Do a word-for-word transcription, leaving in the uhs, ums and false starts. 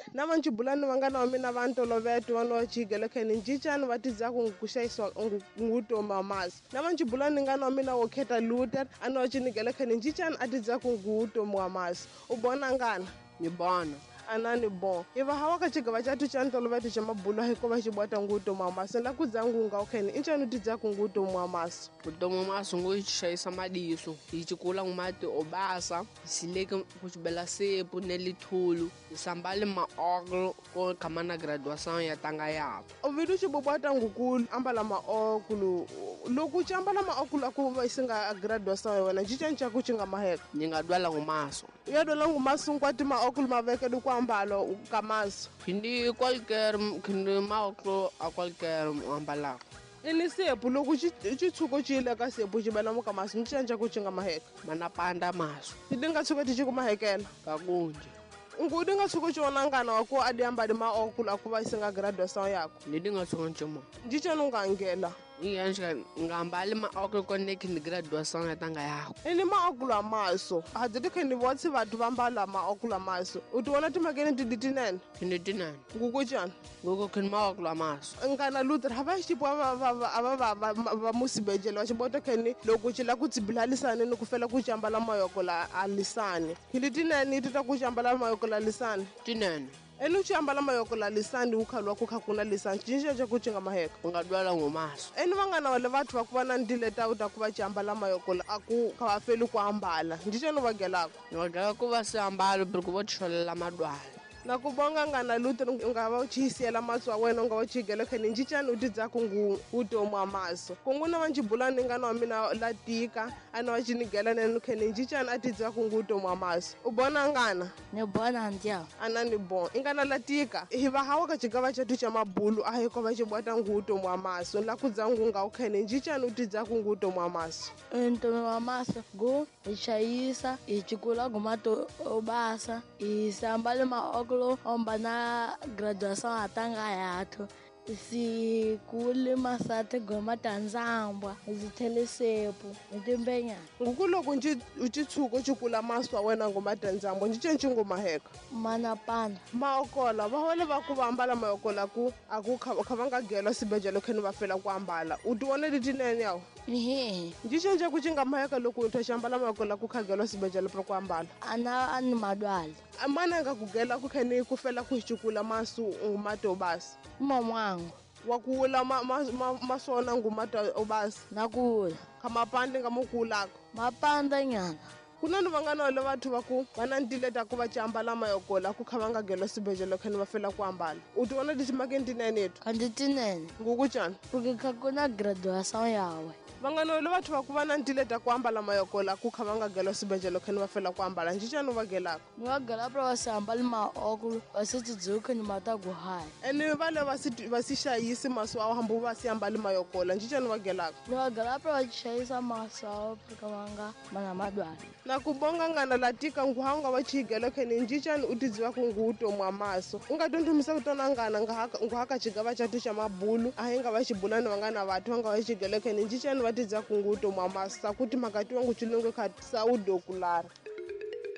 na vanjibulani va nga na mina va ntolovete wa no chigele kheni njicani va tidzaku ngukuxayiswa ngutoma masi na vanjibulani nga na mina wo kheta Luther a no chinigele kheni njicani a tidzaku ngutomi wa masi u bona ngana Ni bona. anani bon iva hawa ka chigava chatu cha ntolovete cha mabulu hikuva xibwata ngutomi wa masi la ku dzangu nga ukheni i ncani u tidzaku ngutomi wa masi Kutomi wa masi ngo xayisa madiso hi cikula ngumati o basa hi sileke ku xibela sepu ne lithulu hi sambale maoklo ko khamana graduação ya tanga yako u vidu xibubwata ngukulu ambala maokulu loko u ambala maokulu a ku va isi nga graduação ya wena ncicani xa ku xi nga maheka ni nga dwala ngumaso ya dola ngumasi nkwati maokulu mavekele ku ambala ka masi khindi qualquer khindi maoklo a qualquer ambalako i ni sepu loko xi tshuko xi yile ka sepu xi bela muka masi ncicani xa ku xi nga maheka mana panda maso ti nga tshuka ti xi ku mahekela kakunje ngudi nga tshuko xi wona ngana wa ku a di ambali maokulu a ku va isi nga graduação yako ni di nga tshuka ncuma ncicani u nga ngela ingenxa nga mbali maoklo kone khindi graduação ya tanga yako i ni maokulu a maso a dzi ti kheni votsi vathu va mbala maokulu a maso u ti vona timakeni ti di tinene khindi tinene ngukucani ngoko khindi maoklo a maso ngana Luther ha va xipo a va va musibejele va xibota kheni loko xi la ku tsibila lisani ni ku fela ku xambala mayokola a lisani khindi tinene ti ta ku xambala mayokola lisani tinene eni u xi ambala mayokola lisani wu khalwa ku kha ku na lisani cinxa xa ku xi nga maheka u nga dwala ngumaso eni va nga na wale vathu va ku va na ndile ta u ta ku va xi ambala mayokola a ku kha va feli ku ambala ncicani u va gelaka ni va gela ku va swiambalo ku vo tixolela madwala na ku vonga ngana Luther u nga va u chiyisela masi wa wena u nga va chiyigele kheni ncicani u tidzaku ngutomi wa maso ku ngu na vanjibulani nga na wa mina la tika a na va cinigela nene kheni ncicani a tidzaku ngutomi wa maso u bona ngana Ni bona ndia. a na ni bon i nga na la tika hi va hawa ka xigava xatu xa mabulu a hi ko va xi bwata ngutomi wa maso la ku dzangu nga u kheni ncicani u tidzaku ngutomi wa maso Ntomi wa maso go hi chayisa hi cikula gumato o basa hi sambale maoklo omba na graduação atanga yathu sikule masate goma tanzambwa zithele sepu ntimbenyana nguku loko u ci tshuka xi kula masi wa wena ngomatandzambo ncicani xi ngo maheka mana panda maokola va wale va ku va ambala maokola ku a ku kha va nga gelwa sibejele kheni va fela ku ambala u ti vona letinene yawo ehe ncicani xa ku xi nga maheka loko u thwa xi ambala maokola ku khagelwa sibejele pa ku ambala ana ani madwala a mana nga ku gela ku kheni ku fela ku xicukula masi ngumati o basi umamwangu wa ku wula maswona ngumati o basi nakula kha mapandi nga mo kulaka mapanda nyana ku na ni va nga na wale vathu va ku va na ntile ta ku va ci ambala mayokola ku kha va nga gelwa sibejele kheni va fela ku ambala u ti vona tiximakeni tinene yetu kandi tinene ngukucani kuke kha ku na graduação yawe va nga na wale vathu va ku va na ntile ta ku ambala mayokola ku kha va nga gelwa sibejele kheni va fela ku ambala ncicani u va gelaka ni va gela pra va sambale maoklo va se tidzuke ni mata ku haya ene vale va si xayisi masi wa hambu va si ambali mayokola ncicani va gelaka ni va gela pra va chayisa masawo phika va nga mana madwala na ku bonga ngana la tika nguha u nga va chiyigele kheni ncicani u tidziwa ku ngutomi wa maso u nga tontomisa ku tona ngana nguha ka xigava xatu xa mabulu a hi nga va xibulani va nga na vathu va nga va chiyigele kheni ncicani va tidziwa ku ngutomi wa maso sa ku timhaka tiwa ngu xilungu kha sa u dokulara